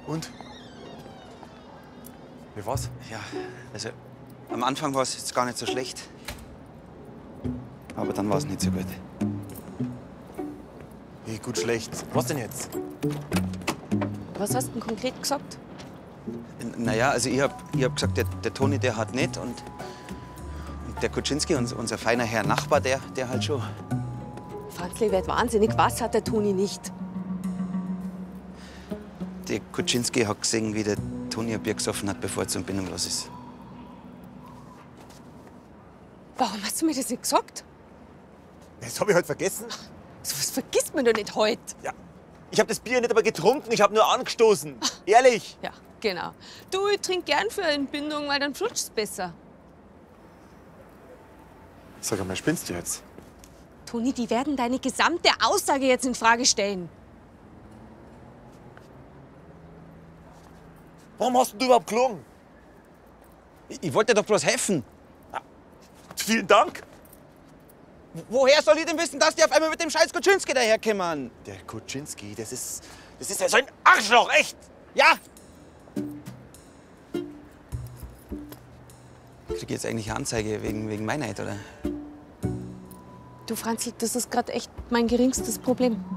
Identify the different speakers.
Speaker 1: Und? Wie war's?
Speaker 2: Ja, also am Anfang war es jetzt gar nicht so schlecht. Aber dann war es nicht so gut.
Speaker 1: Wie gut, schlecht. Was denn jetzt?
Speaker 3: Was hast du denn konkret gesagt?
Speaker 2: Naja, also ich hab gesagt, der Toni, der hat nicht. Und der Kuczynski, unser feiner Herr Nachbar, der halt schon.
Speaker 3: Franzl, ich werd wahnsinnig. Was hat der Toni nicht?
Speaker 2: Der Kuczynski hat gesehen, wie der Toni ein Bier gesoffen hat, bevor er zur Entbindung los ist.
Speaker 3: Warum hast du mir das nicht gesagt?
Speaker 1: Das hab ich halt vergessen.
Speaker 3: So was vergisst man doch nicht heute.
Speaker 1: Ja. Ich hab das Bier nicht aber getrunken, ich hab nur angestoßen. Ehrlich.
Speaker 3: Ja, genau. Du, ich trink gern für eine Entbindung, weil dann flutscht's besser.
Speaker 1: Sag einmal, spinnst du jetzt?
Speaker 3: Toni, die werden deine gesamte Aussage jetzt in Frage stellen.
Speaker 1: Warum hast du überhaupt gelogen?
Speaker 2: Ich wollte dir doch bloß helfen.
Speaker 1: Vielen Dank.
Speaker 2: Woher soll ich denn wissen, dass die auf einmal mit dem scheiß Kuczynski daherkommen?
Speaker 1: Der Kuczynski, das ist ja so ein Arschloch, echt.
Speaker 2: Ja! Krieg ich jetzt eigentlich eine Anzeige wegen Meinheit, oder?
Speaker 3: Du, Franzl, das ist gerade echt mein geringstes Problem.